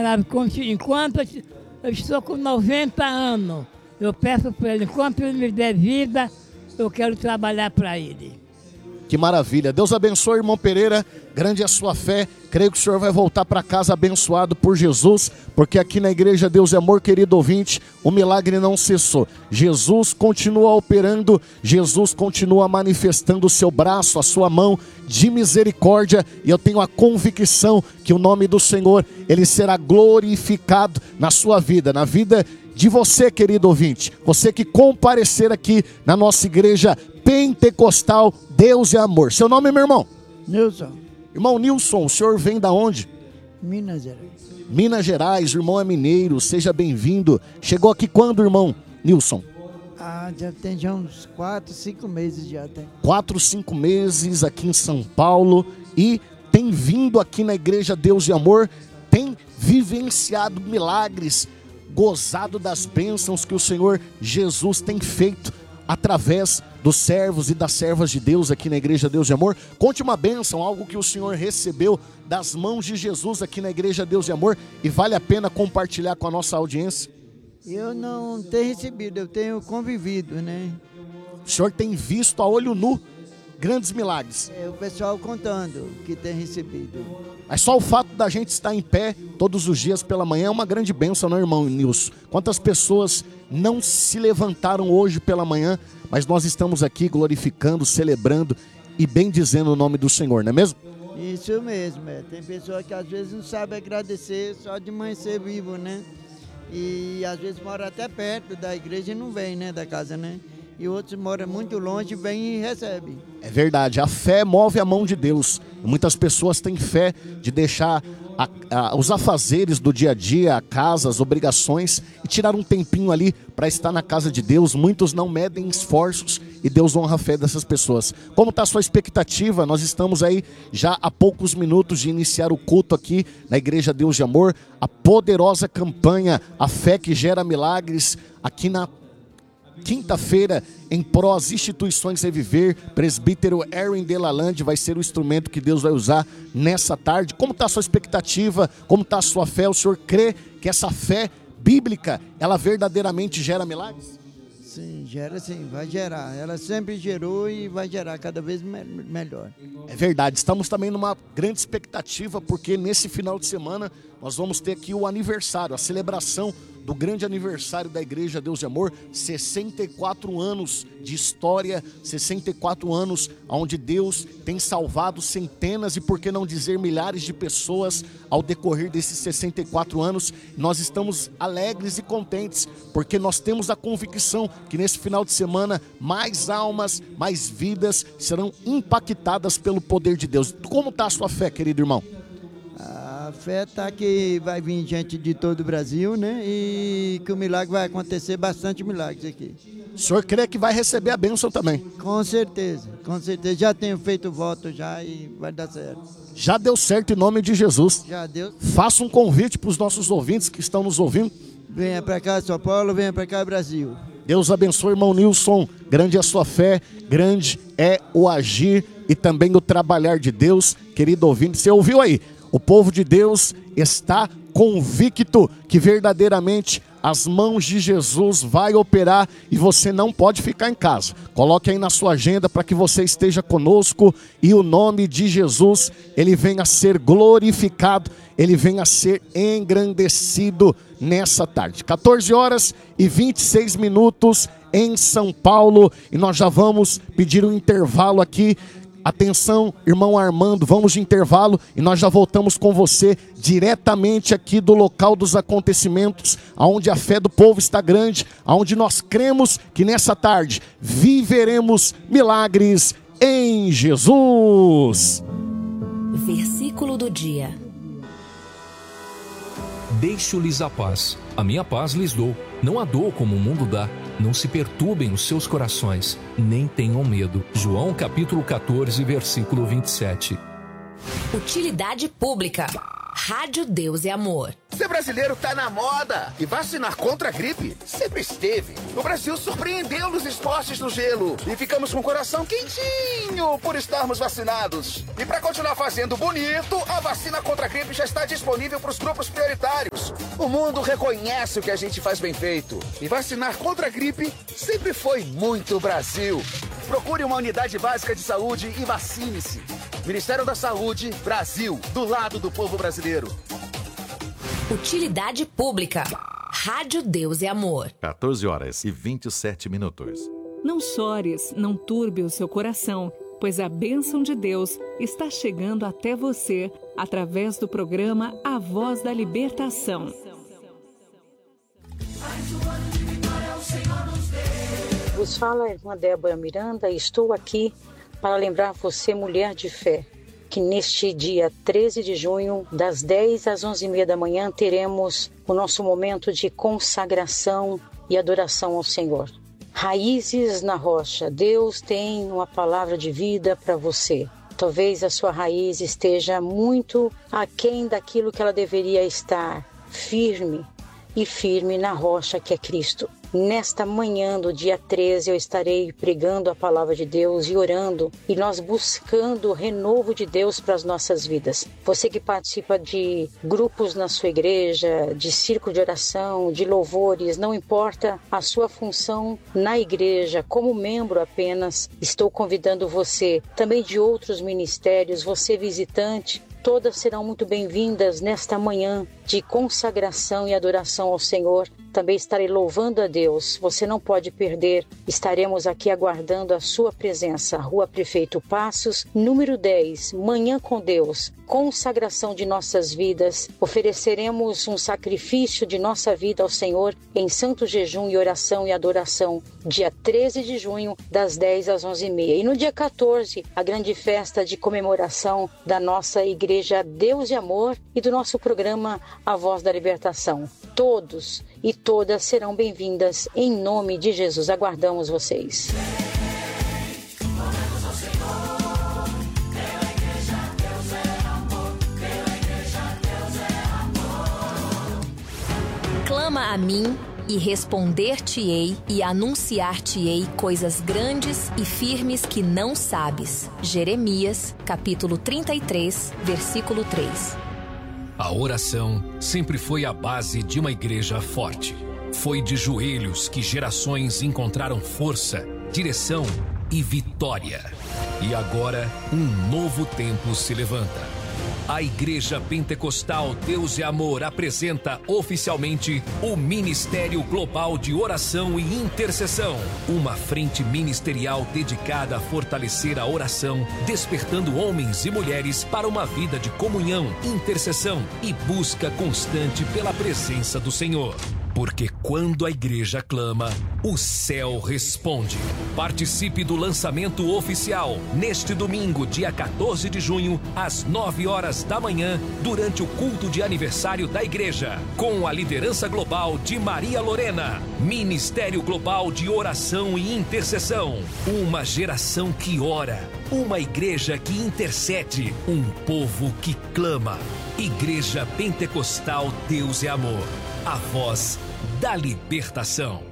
camarada, enquanto eu estou com 90 anos, eu peço para ele, enquanto ele me der vida, eu quero trabalhar para ele. Que maravilha. Deus abençoe, irmão Pereira. Grande é a sua fé. Creio que o senhor vai voltar para casa abençoado por Jesus, porque aqui na igreja Deus é Amor, querido ouvinte, o milagre não cessou. Jesus continua operando, Jesus continua manifestando o seu braço, a sua mão de misericórdia, e eu tenho a convicção que o nome do Senhor, ele será glorificado na sua vida, na vida de você, querido ouvinte, você que comparecer aqui na nossa igreja pentecostal, Deus é Amor. Seu nome, meu irmão? Nilson. Irmão Nilson, o senhor vem da onde? Minas Gerais. Minas Gerais, o irmão é mineiro, seja bem-vindo. Chegou aqui quando, irmão Nilson? Já tem uns 4, 5 meses já. 4, 5 meses aqui em São Paulo e tem vindo aqui na igreja Deus e Amor, tem vivenciado milagres, gozado das bênçãos que o Senhor Jesus tem feito através dos servos e das servas de Deus aqui na igreja Deus e Amor. Conte uma bênção, algo que o Senhor recebeu das mãos de Jesus aqui na igreja Deus e Amor, e vale a pena compartilhar com a nossa audiência. Eu não tenho recebido, eu tenho convivido, né? O senhor tem visto a olho nu grandes milagres. O pessoal contando que tem recebido. Mas só o fato da gente estar em pé todos os dias pela manhã é uma grande bênção, não, irmão Nilson? Quantas pessoas não se levantaram hoje pela manhã, mas nós estamos aqui glorificando, celebrando e bendizendo o nome do Senhor, não é mesmo? Isso mesmo, tem pessoa que às vezes não sabe agradecer só de manhã ser vivo, né? E às vezes mora até perto da igreja e não vem, né, da casa, né? E outros moram muito longe, vem e recebe. É verdade, a fé move a mão de Deus. Muitas pessoas têm fé de deixar os afazeres do dia a dia, a casa, as obrigações, e tirar um tempinho ali para estar na casa de Deus. Muitos não medem esforços e Deus honra a fé dessas pessoas. Como está a sua expectativa? Nós estamos aí já há poucos minutos de iniciar o culto aqui na Igreja Deus de Amor, a poderosa campanha A Fé que Gera Milagres, aqui na quinta-feira, em pró às instituições Reviver. Presbítero Aaron Delalande vai ser o instrumento que Deus vai usar nessa tarde. Como está a sua expectativa? Como está a sua fé? O senhor crê que essa fé bíblica, ela verdadeiramente gera milagres? Sim, gera sim, vai gerar. Ela sempre gerou e vai gerar cada vez melhor. É verdade, estamos também numa grande expectativa, porque nesse final de semana nós vamos ter aqui o aniversário, a celebração do grande aniversário da Igreja Deus de Amor, 64 anos de história, 64 anos onde Deus tem salvado centenas e por que não dizer milhares de pessoas ao decorrer desses 64 anos. Nós estamos alegres e contentes, porque nós temos a convicção que nesse final de semana mais almas, mais vidas serão impactadas pelo poder de Deus. Como está a sua fé, querido irmão? A fé está que vai vir gente de todo o Brasil, né? E que o milagre vai acontecer, bastante milagres aqui. O senhor crê que vai receber a bênção também? Com certeza, com certeza. Já tenho feito voto já e vai dar certo. Já deu certo em nome de Jesus. Já deu. Faça um convite para os nossos ouvintes que estão nos ouvindo. Venha para cá, São Paulo, venha para cá, Brasil. Deus abençoe, irmão Nilson. Grande é a sua fé, grande é o agir e também o trabalhar de Deus. Querido ouvinte, você ouviu aí? O povo de Deus está convicto que verdadeiramente as mãos de Jesus vai operar e você não pode ficar em casa. Coloque aí na sua agenda para que você esteja conosco e o nome de Jesus, ele venha a ser glorificado, ele venha a ser engrandecido nessa tarde. 14h26 em São Paulo, e nós já vamos pedir um intervalo aqui. Atenção, irmão Armando, vamos de intervalo e nós já voltamos com você diretamente aqui do local dos acontecimentos, onde a fé do povo está grande, onde nós cremos que nessa tarde viveremos milagres em Jesus. Versículo do dia. Deixo-lhes a paz, a minha paz lhes dou, não a dou como o mundo dá. Não se perturbem os seus corações, nem tenham medo. João capítulo 14, versículo 27. Utilidade pública. Rádio Deus e Amor. Ser brasileiro tá na moda. E vacinar contra a gripe sempre esteve. O Brasil surpreendeu nos esportes no gelo. E ficamos com o coração quentinho por estarmos vacinados. E para continuar fazendo bonito, a vacina contra a gripe já está disponível para os grupos prioritários. O mundo reconhece o que a gente faz bem feito. E vacinar contra a gripe sempre foi muito Brasil. Procure uma unidade básica de saúde e vacine-se. Ministério da Saúde, Brasil, do lado do povo brasileiro. Utilidade Pública. Rádio Deus e Amor. 14h27. Não chores, não turbe o seu coração, pois a bênção de Deus está chegando até você através do programa A Voz da Libertação. Vos fala a irmã Débora Miranda e estou aqui para lembrar você, mulher de fé, que neste dia 13 de junho, das 10 às 11h30 da manhã, teremos o nosso momento de consagração e adoração ao Senhor. Raízes na rocha. Deus tem uma palavra de vida para você. Talvez a sua raiz esteja muito aquém daquilo que ela deveria estar, firme na rocha que é Cristo. Nesta manhã do dia 13 eu estarei pregando a palavra de Deus e orando e nós buscando o renovo de Deus para as nossas vidas. Você que participa de grupos na sua igreja, de círculo de oração, de louvores, não importa a sua função na igreja, como membro apenas, estou convidando você, também de outros ministérios, você visitante, todas serão muito bem-vindas nesta manhã de consagração e adoração ao Senhor. Também estarei louvando a Deus. Você não pode perder. Estaremos aqui aguardando a sua presença. Rua Prefeito Passos, número 10, Manhã com Deus. Consagração de nossas vidas. Ofereceremos um sacrifício de nossa vida ao Senhor em santo jejum e oração e adoração. Dia 13 de junho, das 10 às 11h30. E no dia 14, a grande festa de comemoração da nossa Igreja Deus e Amor e do nosso programa A Voz da Libertação. Todos e todas serão bem-vindas em nome de Jesus. Aguardamos vocês. Clama a mim e responder-te-ei e anunciar-te-ei coisas grandes e firmes que não sabes. Jeremias, capítulo 33, versículo 3. A oração sempre foi a base de uma igreja forte. Foi de joelhos que gerações encontraram força, direção e vitória. E agora, um novo tempo se levanta. A Igreja Pentecostal Deus e Amor apresenta oficialmente o Ministério Global de Oração e Intercessão, uma frente ministerial dedicada a fortalecer a oração, despertando homens e mulheres para uma vida de comunhão, intercessão e busca constante pela presença do Senhor. Porque quando a igreja clama, o céu responde. Participe do lançamento oficial neste domingo, dia 14 de junho, às 9h da manhã, durante o culto de aniversário da igreja, com a liderança global de Maria Lorena. Ministério Global de Oração e Intercessão. Uma geração que ora, uma igreja que intercede, um povo que clama. Igreja Pentecostal Deus e Amor. A voz da libertação.